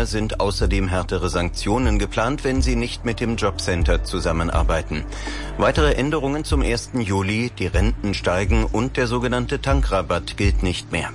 sind außerdem härtere Sanktionen geplant, wenn sie nicht mit dem Jobcenter zusammenarbeiten. Weitere Änderungen zum 1. Juli, die Renten steigen und der sogenannte Tankrabatt gilt nicht mehr.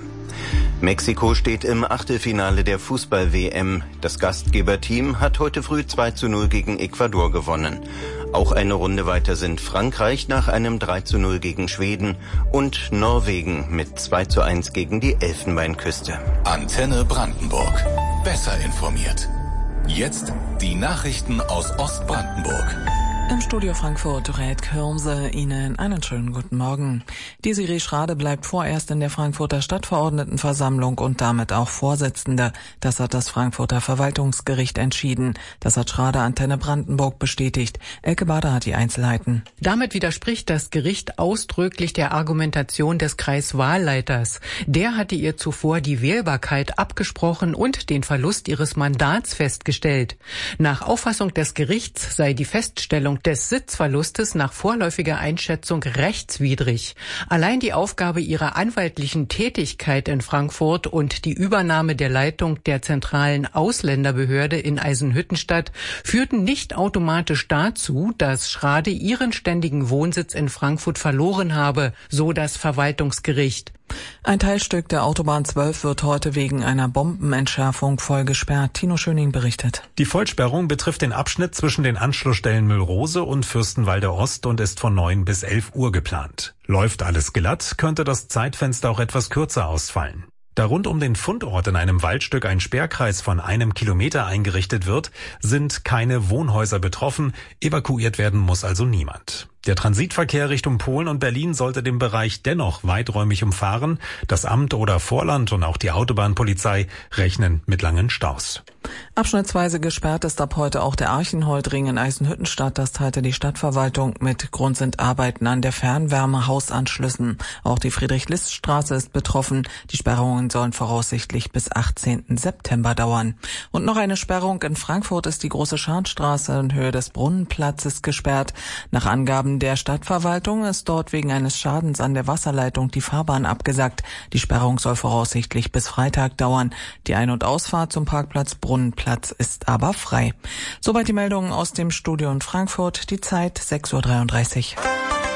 Mexiko steht im Achtelfinale der Fußball-WM. Das Gastgeberteam hat heute früh 2:0 gegen Ecuador gewonnen. Auch eine Runde weiter sind Frankreich nach einem 3:0 gegen Schweden und Norwegen mit 2:1 gegen die Elfenbeinküste. Antenne Brandenburg. Besser informiert. Jetzt die Nachrichten aus Ostbrandenburg. Im Studio Frankfurt, Red Kürmse, Ihnen einen schönen guten Morgen. Desiree Schrade bleibt vorerst in der Frankfurter Stadtverordnetenversammlung und damit auch Vorsitzende. Das hat das Frankfurter Verwaltungsgericht entschieden. Das hat Schrade Antenne Brandenburg bestätigt. Elke Bader hat die Einzelheiten. Damit widerspricht das Gericht ausdrücklich der Argumentation des Kreiswahlleiters. Der hatte ihr zuvor die Wählbarkeit abgesprochen und den Verlust ihres Mandats festgestellt. Nach Auffassung des Gerichts sei die Feststellung des Sitzverlustes nach vorläufiger Einschätzung rechtswidrig. Allein die Aufgabe ihrer anwaltlichen Tätigkeit in Frankfurt und die Übernahme der Leitung der zentralen Ausländerbehörde in Eisenhüttenstadt führten nicht automatisch dazu, dass Schrade ihren ständigen Wohnsitz in Frankfurt verloren habe, so das Verwaltungsgericht. Ein Teilstück der Autobahn 12 wird heute wegen einer Bombenentschärfung voll gesperrt. Tino Schöning berichtet. Die Vollsperrung betrifft den Abschnitt zwischen den Anschlussstellen Müllrose und Fürstenwalde Ost und ist von 9 bis 11 Uhr geplant. Läuft alles glatt, könnte das Zeitfenster auch etwas kürzer ausfallen. Da rund um den Fundort in einem Waldstück ein Sperrkreis von 1 Kilometer eingerichtet wird, sind keine Wohnhäuser betroffen, evakuiert werden muss also niemand. Der Transitverkehr Richtung Polen und Berlin sollte den Bereich dennoch weiträumig umfahren. Das Amt oder Vorland und auch die Autobahnpolizei rechnen mit langen Staus. Abschnittsweise gesperrt ist ab heute auch der Archenholdring in Eisenhüttenstadt. Das teilte die Stadtverwaltung mit. Grund sind Arbeiten an der Fernwärmehausanschlüssen. Auch die Friedrich-List-Straße ist betroffen. Die Sperrungen sollen voraussichtlich bis 18. September dauern. Und noch eine Sperrung in Frankfurt ist die Große Scharnstraße in Höhe des Brunnenplatzes gesperrt. Nach Angaben der Stadtverwaltung ist dort wegen eines Schadens an der Wasserleitung die Fahrbahn abgesackt. Die Sperrung soll voraussichtlich bis Freitag dauern. Die Ein- und Ausfahrt zum Parkplatz Brunnenplatz ist aber frei. Soweit die Meldungen aus dem Studio in Frankfurt. Die Zeit 6:33 Uhr.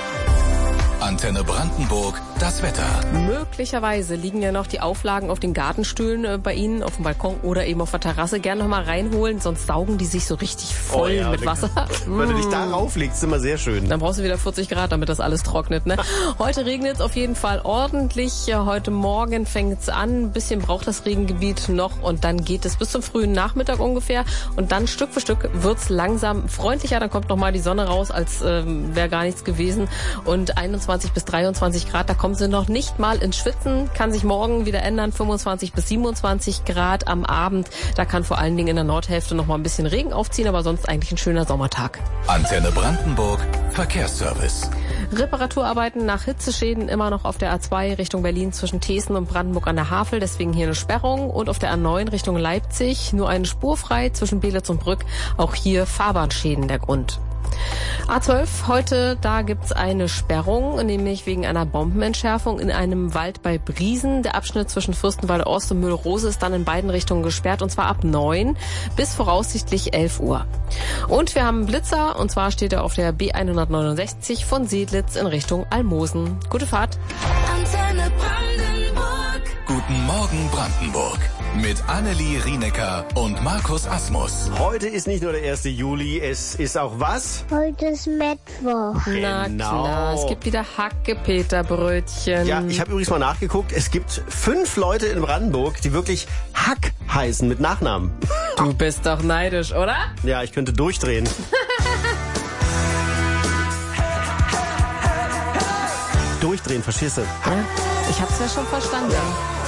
Antenne Brandenburg, das Wetter. Möglicherweise liegen ja noch die Auflagen auf den Gartenstühlen bei Ihnen auf dem Balkon oder eben auf der Terrasse. Gerne noch mal reinholen, sonst saugen die sich so richtig voll mit Wasser. Wenn du dich da rauflegst, ist immer sehr schön. Dann brauchst du wieder 40 Grad, damit das alles trocknet. Ne? Heute regnet es auf jeden Fall ordentlich. Heute Morgen fängt es an. Ein bisschen braucht das Regengebiet noch und dann geht es bis zum frühen Nachmittag ungefähr. Und dann Stück für Stück wird es langsam freundlicher. Dann kommt noch mal die Sonne raus, als wäre gar nichts gewesen. Und 21 bis 23 Grad, da kommen sie noch nicht mal ins Schwitzen. Kann sich morgen wieder ändern, 25 bis 27 Grad am Abend. Da kann vor allen Dingen in der Nordhälfte noch mal ein bisschen Regen aufziehen, aber sonst eigentlich ein schöner Sommertag. Antenne Brandenburg, Verkehrsservice. Reparaturarbeiten nach Hitzeschäden immer noch auf der A2 Richtung Berlin zwischen Thesen und Brandenburg an der Havel. Deswegen hier eine Sperrung. Und auf der A9 Richtung Leipzig nur eine Spur frei zwischen Belitz und Brück. Auch hier Fahrbahnschäden der Grund. A12, heute, da gibt's eine Sperrung, nämlich wegen einer Bombenentschärfung in einem Wald bei Briesen. Der Abschnitt zwischen Fürstenwalde Ost und Mühlrose ist dann in beiden Richtungen gesperrt, und zwar ab 9 bis voraussichtlich 11 Uhr. Und wir haben einen Blitzer, und zwar steht er auf der B169 von Sedlitz in Richtung Almosen. Gute Fahrt. Antenne Brandenburg. Guten Morgen Brandenburg. Mit Annelie Rienecker und Markus Asmus. Heute ist nicht nur der 1. Juli, es ist auch was? Heute ist Mittwoch. Na klar, es gibt wieder Hacke-Peter-Brötchen. Ja, ich habe übrigens mal nachgeguckt. Es gibt 5 Leute in Brandenburg, die wirklich Hack heißen mit Nachnamen. Du bist doch neidisch, oder? Ja, ich könnte durchdrehen. Durchdrehen, verstehst du? Ich hab's ja schon verstanden.